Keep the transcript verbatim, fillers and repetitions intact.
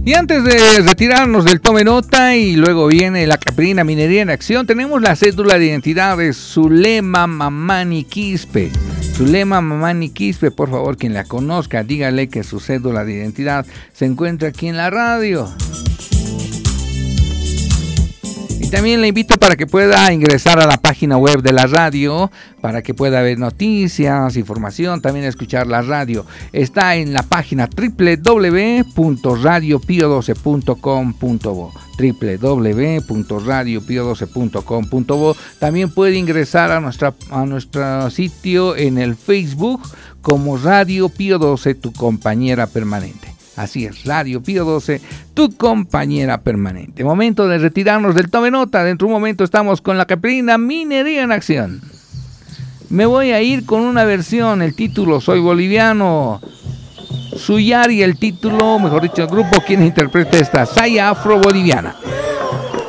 Y antes de retirarnos del Tome Nota y luego viene la Caprina Minería en Acción, tenemos la cédula de identidad de Zulema Mamani Quispe. Zulema Mamani Quispe, por favor, quien la conozca, dígale que su cédula de identidad se encuentra aquí en la radio. Y también le invito para que pueda ingresar a la página web de la radio, para que pueda ver noticias, información, también escuchar la radio. Está en la página doble u doble u doble u punto radio pío doce punto com punto bo, doble u doble u doble u punto radio pío doce punto com punto bo. También puede ingresar a, nuestra, a nuestro sitio en el Facebook como Radio Pío doce, tu compañera permanente. Así es, Radio Pío doce, tu compañera permanente. Momento de retirarnos del Tome Nota. Dentro de un momento estamos con la Caprina Minería en Acción. Me voy a ir con una versión, el título Soy Boliviano. Suyari, el título, mejor dicho, el grupo quien interpreta esta Saya Afro Boliviana.